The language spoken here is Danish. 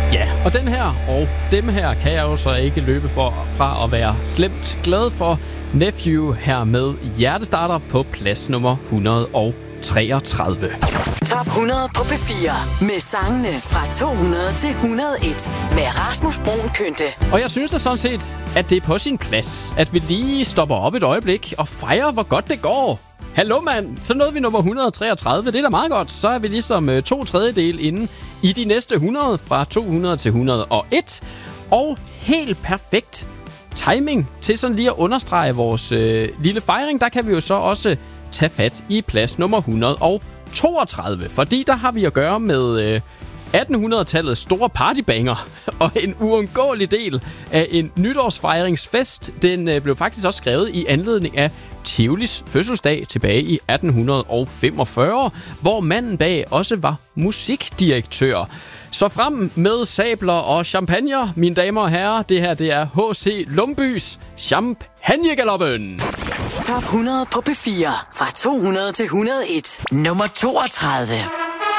Ja, og den her og dem her kan jeg jo så ikke løbe fra at være slemt glad for. Nephew her med Hjertestarter på plads nummer 133. Top 100 på P4 med sangene fra 200 til 101 med Rasmus Bruun Kynte. Og jeg synes da sådan set, at det er på sin plads, at vi lige stopper op et øjeblik og fejrer, hvor godt det går. Hallo mand, så nåede vi nummer 133. Det er da meget godt. Så er vi ligesom 2/3 inde i de næste 100 fra 200 til 101. Og helt perfekt timing til sådan lige at understrege vores lille fejring. Der kan vi jo så også tage fat i plads nummer 132. Fordi der har vi at gøre med 1800-tallets store partybanger og en uundgåelig del af en nytårsfejringsfest. Den blev faktisk også skrevet i anledning af Tivolis fødselsdag tilbage i 1845, hvor manden bag også var musikdirektør. Så frem med sabler og champagne, mine damer og herrer. Det her, det er H.C. Lumbys Champagnegaloppen. Top 100 på P4 fra 200 til 101. Nummer 32.